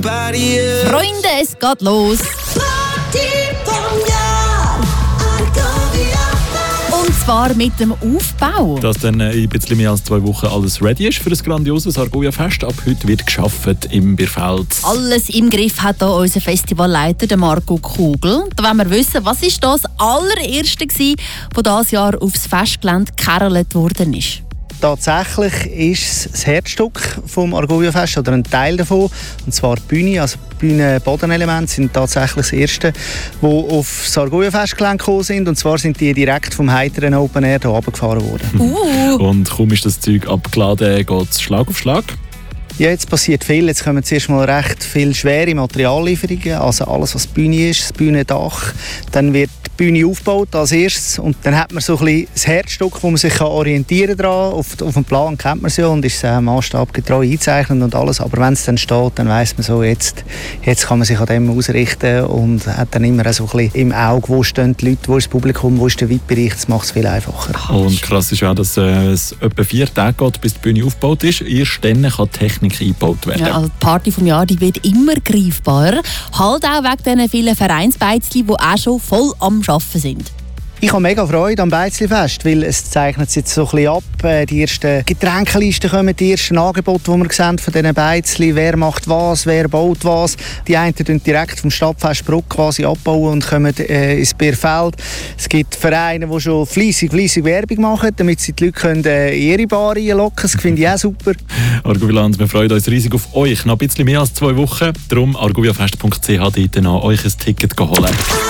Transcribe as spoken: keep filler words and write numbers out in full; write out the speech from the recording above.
Freunde, es geht los. Und zwar mit dem Aufbau. Dass dann in ein bisschen mehr als zwei Wochen alles ready ist für ein grandioses Argovia-Fest. Ab heute wird gearbeitet im Bierfeld. Alles im Griff hat hier unser Festivalleiter, der Marco Kugel. Da wollen wir wissen, was ist das allererste gewesen, das dieses Jahr aufs Festgelände gekerlt worden ist? Tatsächlich ist es das Herzstück vom Argovia-Fest oder ein Teil davon, und zwar die Bühne. Also die Bühnen-Bodenelemente sind tatsächlich das erste, die auf das Argovia-Festgelände gekommen sind. Und zwar sind die direkt vom heiteren Open Air hier runtergefahren worden. Uh. Und kaum ist das Zeug abgeladen, geht es Schlag auf Schlag? Ja, jetzt passiert viel. Jetzt kommen zuerst mal recht viele schwere Materiallieferungen. Also alles, was die Bühne ist, das Bühnendach. Dann wird die Bühne aufgebaut als erstes. Und dann hat man so ein bisschen das Herzstück, wo man sich orientieren kann. Auf, auf dem Plan kennt man es ja und ist äh, maßstabgetreu eingezeichnet und alles. Aber wenn es dann steht, dann weiss man so, jetzt, jetzt kann man sich an dem ausrichten und hat dann immer so ein bisschen im Auge, wo stehen die Leute, wo ist das Publikum, wo ist der V I P-Bereich. Das macht es viel einfacher. Und krass ist auch, dass äh, es etwa vier Tage geht, bis die Bühne aufgebaut ist. Erst dann kann die Technik eingebaut werden. Ja, also die Party vom Jahr, die wird immer greifbarer. Halt auch wegen diesen vielen Vereinsbeizli, die auch schon voll am Arbeiten sind. Ich habe mega Freude am Beizli-Fest, weil es zeichnet sich jetzt so ein bisschen ab. Die ersten Getränkelisten kommen, die ersten Angebote, die wir sehen von diesen Beizli. Wer macht was, wer baut was. Die einen tun direkt vom Stadtfest Bruck quasi abbauen und kommen äh, ins Bierfeld. Es gibt Vereine, die schon fleissig, fleissig Werbung machen, damit sie die Leute können, äh, in ihre Bar reinlocken. Das finde ich auch super. Argoviland, wir freuen uns riesig auf euch. Noch ein bisschen mehr als zwei Wochen. Darum argoviafest punkt c h dort noch euch ein Ticket holen.